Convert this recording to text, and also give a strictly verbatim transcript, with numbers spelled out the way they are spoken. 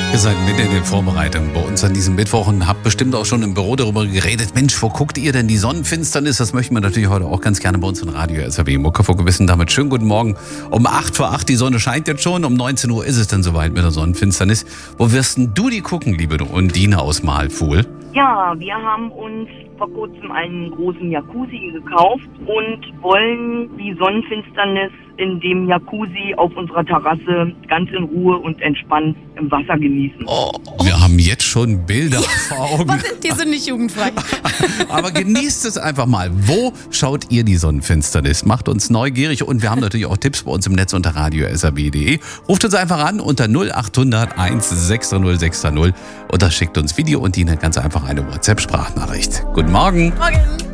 Ihr seid mitten in den Vorbereitungen bei uns an diesem Mittwoch und habt bestimmt auch schon im Büro darüber geredet. Mensch, wo guckt ihr denn die Sonnenfinsternis? Das möchten wir natürlich heute auch ganz gerne bei uns in Radio S R B Muckefuck wissen. Damit schönen guten Morgen. Um acht vor acht, die Sonne scheint jetzt schon. Um neunzehn Uhr ist es dann soweit mit der Sonnenfinsternis. Wo wirst denn du die gucken, liebe Undine aus Mahlpfuhl? Ja, wir haben uns vor kurzem einen großen Jacuzzi gekauft und wollen die Sonnenfinsternis in dem Jacuzzi auf unserer Terrasse ganz in Ruhe und entspannt im Wasser genießen. Oh, wir haben jetzt schon Bilder vor Augen. Was sind die sind nicht jugendfrei? Aber genießt es einfach mal. Wo schaut ihr die Sonnenfinsternis? Macht uns neugierig und wir haben natürlich auch Tipps bei uns im Netz unter radio s r b punkt d e. Ruft uns einfach an unter null acht hundert eins sechs null sechs null oder schickt uns Video und Dine ganz einfach eine WhatsApp-Sprachnachricht. Guten Morgen. Morgen.